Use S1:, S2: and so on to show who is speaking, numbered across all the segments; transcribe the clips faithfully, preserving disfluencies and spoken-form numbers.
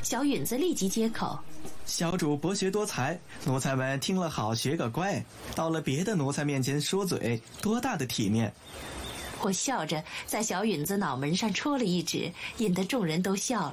S1: 小允子立即接口：
S2: 小主博学多才，奴才们听了好学个乖，到了别的奴才面前说嘴，多大的体面。
S1: 我笑着在小允子脑门上戳了一指，引得众人都笑了。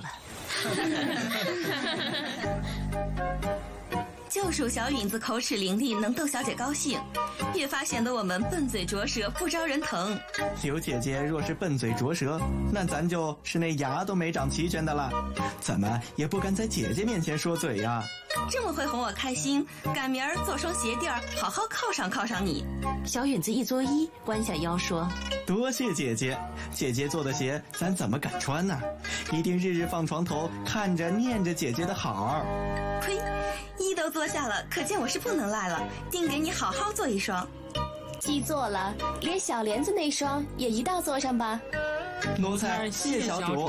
S3: 就属小允子口齿伶俐，能逗小姐高兴，越发显得我们笨嘴拙舌，不招人疼。
S2: 刘姐姐若是笨嘴拙舌，那咱就是那牙都没长齐全的了，怎么也不敢在姐姐面前说嘴呀。
S3: 这么会哄我开心，赶明儿做双鞋垫儿，好好犒赏犒赏你。
S1: 小允子一作揖，弯下腰说：
S2: 多谢姐姐，姐姐做的鞋咱怎么敢穿呢？一定日日放床头，看着念着姐姐的好。
S3: 呸，衣都做下了，可见我是不能赖了，定给你好好做一双。
S4: 既做了，连小帘子那双也一道做上吧。
S2: 奴才谢小主。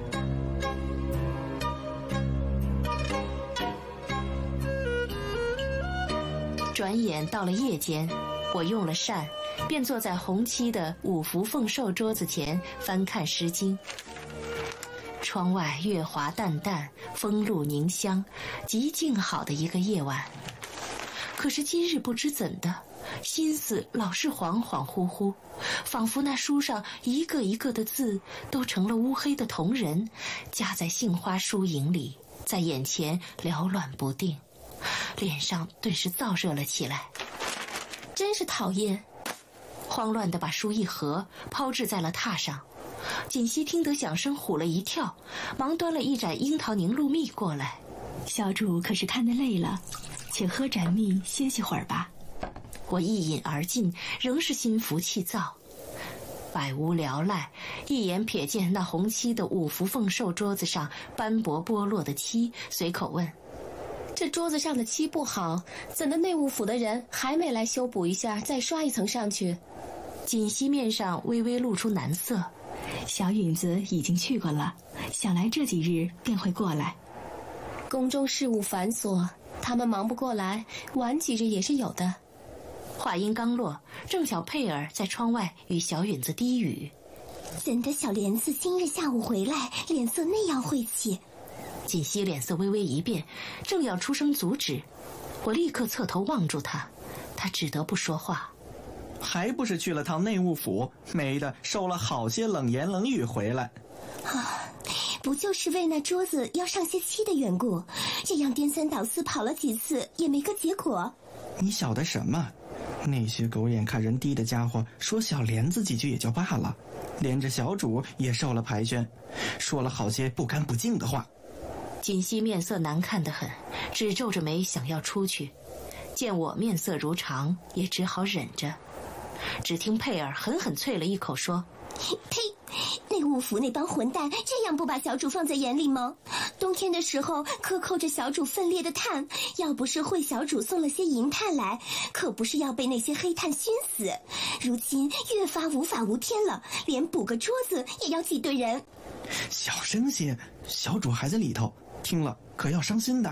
S1: 转眼到了夜间，我用了膳，便坐在红漆的五福凤寿桌子前翻看《诗经》。窗外月华淡淡，风露凝香，极静好的一个夜晚。可是今日不知怎的，心思老是恍恍惚惚，仿佛那书上一个一个的字都成了乌黑的铜人，夹在杏花疏影里，在眼前缭乱不定，脸上顿时燥热了起来。
S4: 真是讨厌！
S1: 慌乱地把书一合，抛掷在了榻上。锦溪听得响声，唬了一跳，忙端了一盏樱桃凝露蜜过来。
S5: 小主可是看得累了，请喝盏蜜歇息会儿吧。
S1: 我一饮而尽，仍是心浮气躁。百无聊赖，一眼瞥见那红漆的五福凤寿桌子上斑驳剥落的漆，随口问：
S4: 这桌子上的漆不好，怎的内务府的人还没来修补一下，再刷一层上去？
S1: 锦溪面上微微露出难色。
S5: 小允子已经去过了，想来这几日便会过来。
S4: 宫中事务繁琐，他们忙不过来，晚几日也是有的。
S1: 话音刚落，正巧佩儿在窗外与小允子低语：
S6: 怎的小莲子今日下午回来，脸色那样晦气？
S1: 锦溪脸色微微一变，正要出声阻止，我立刻侧头望住他，他只得不说话。
S2: 还不是去了趟内务府，没的受了好些冷言冷语回来。
S6: 啊，不就是为那桌子要上些漆的缘故，这样颠三倒四跑了几次也没个结果。
S2: 你晓得什么？那些狗眼看人低的家伙说小莲子几句也就罢了，连着小主也受了排宣，说了好些不干不净的话。
S1: 锦溪面色难看得很，只皱着眉想要出去，见我面色如常，也只好忍着。只听佩儿狠狠啐了一口说：
S6: 呸！内务府那帮混蛋这样不把小主放在眼里吗？冬天的时候克扣着小主分裂的炭，要不是惠小主送了些银炭来，可不是要被那些黑炭熏死。如今越发无法无天了，连补个桌子也要挤兑人。
S2: 小声些，小主还在里头，听了可要伤心的。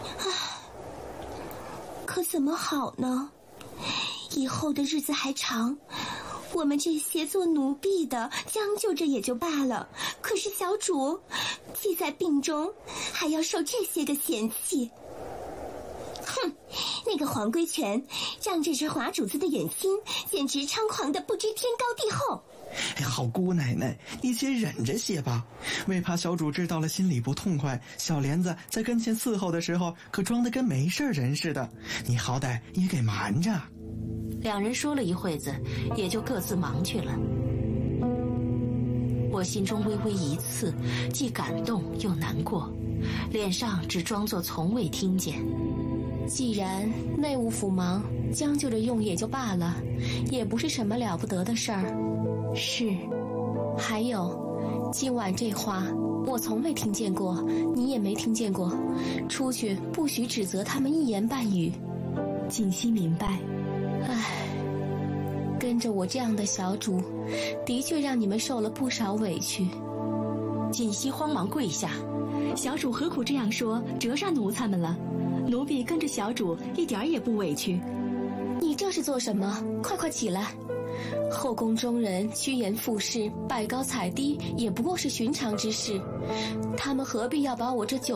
S6: 可怎么好呢？以后的日子还长，我们这些做奴婢的将就着也就罢了，可是小主既在病中，还要受这些个嫌弃。哼，那个黄龟泉仗着这华主子的远亲，简直猖狂的不知天高地厚。
S2: 好姑奶奶，你且忍着些吧，为怕小主知道了心里不痛快，小莲子在跟前伺候的时候可装得跟没事人似的，你好歹也给瞒着。
S1: 两人说了一会子，也就各自忙去了。我心中微微一刺，既感动又难过，脸上只装作从未听见。
S4: 既然内务府忙，将就着用也就罢了，也不是什么了不得的事儿。
S5: 是，
S4: 还有，今晚这话我从未听见过，你也没听见过。出去不许指责他们一言半语。
S5: 锦溪明白。
S4: 唉，跟着我这样的小主，的确让你们受了不少委屈。
S1: 锦溪慌忙跪下：
S5: 小主何苦这样说，折煞奴才们了？奴婢跟着小主一点也不委屈。
S4: 你这是做什么？快快起来！后宫中人趋炎附势，拜高踩低，也不过是寻常之事，他们何必要把我这九